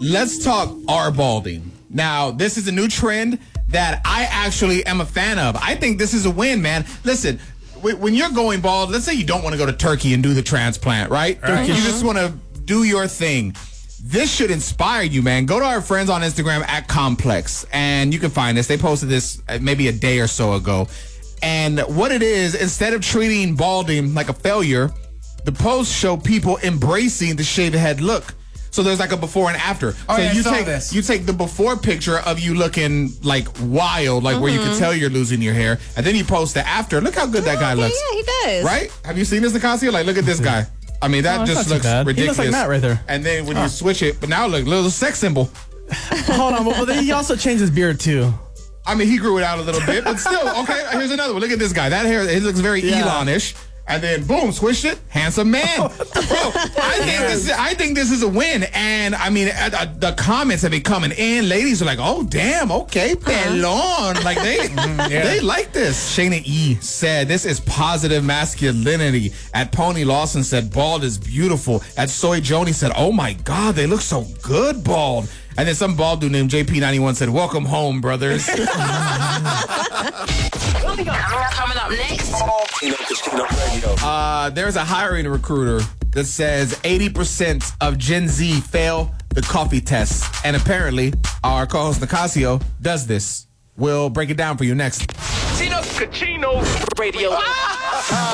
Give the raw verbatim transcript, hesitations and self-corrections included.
let's talk R balding. Now, this is a new trend that I actually am a fan of. I think this is a win, man. Listen, when you're going bald, let's say you don't want to go to Turkey and do the transplant, right? right. You just want to do your thing. This should inspire you, man. Go to our friends on Instagram at Complex, and you can find this. They posted this maybe a day or so ago. And what it is, instead of treating balding like a failure, the posts show people embracing the shaved head look. So there's like a before and after. Oh, so yeah, you I saw take this. you take the before picture of you looking like wild, like mm-hmm. where you can tell you're losing your hair, and then you post the after. Look how good that guy okay, looks. Yeah, he does. Right? Have you seen this, Nicasio? Like, look at this guy. I mean, that oh, just looks ridiculous. He looks like Matt right there. And then when oh. you switch it, but now look, little sex symbol. Hold on, but then he also changed his beard too. I mean, he grew it out a little bit, but still, okay. Here's another one. Look at this guy. That hair, it looks very yeah. Elon-ish. And then boom, switched it. Handsome man, bro. I think this. Is, I think this is a win. And I mean, uh, uh, the comments have been coming in. Ladies are like, "Oh, damn, okay, pelon." Like they, yeah. they like this. Shayna E said, "This is positive masculinity." At Pony Lawson said, "Bald is beautiful." At Soy Joni said, "Oh my God, they look so good bald." And then some bald dude named J P ninety-one said, "Welcome home, brothers." Coming up next. Uh, there's a hiring recruiter that says eighty percent of Gen Z fail the coffee test. And apparently, our co-host Nicasio does this. We'll break it down for you next. Tino Cachino Radio.